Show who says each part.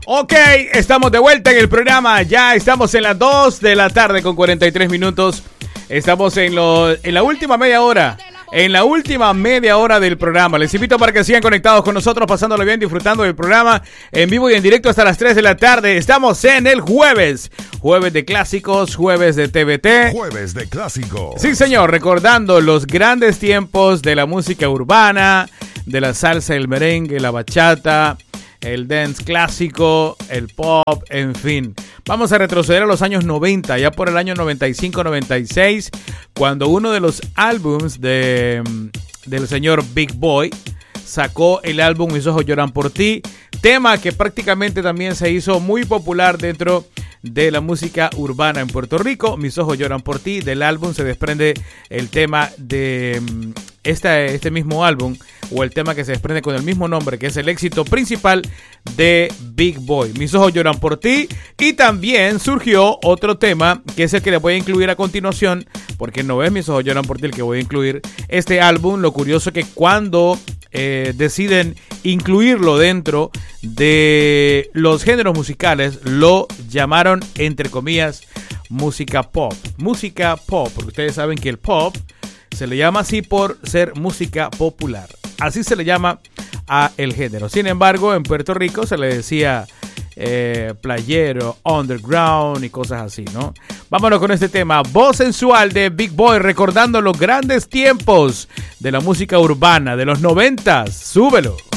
Speaker 1: Ok, estamos de vuelta en el programa. Ya estamos en las 2 de la tarde con 43 minutos. Estamos en la última media hora. En la última media hora del programa. Les invito para que sigan conectados con nosotros, pasándolo bien, disfrutando del programa en vivo y en directo hasta las 3 de la tarde. Estamos en el jueves. Jueves de clásicos, jueves de TBT.
Speaker 2: Jueves de clásicos.
Speaker 1: Sí, señor, recordando los grandes tiempos de la música urbana, de la salsa, el merengue, la bachata, el dance clásico, el pop, en fin. Vamos a retroceder a los años 90, ya por el año 95-96, cuando uno de los álbums del señor Big Boy sacó el álbum Mis ojos lloran por ti, tema que prácticamente también se hizo muy popular dentro de la música urbana en Puerto Rico. Mis ojos lloran por ti, del álbum se desprende el tema de este mismo álbum, o el tema que se desprende con el mismo nombre, que es el éxito principal de Big Boy, Mis ojos lloran por ti. Y también surgió otro tema, que es el que le voy a incluir a continuación, porque no es Mis ojos lloran por ti el que voy a incluir. Este álbum, lo curioso es que cuando deciden incluirlo dentro de los géneros musicales, lo llamaron, entre comillas, música pop. Música pop, porque ustedes saben que el pop se le llama así por ser música popular. Así se le llama a el género. Sin embargo, en Puerto Rico se le decía playero, underground y cosas así, ¿no? Vámonos con este tema, voz sensual de Big Boy, recordando los grandes tiempos de la música urbana de los 90. Súbelo.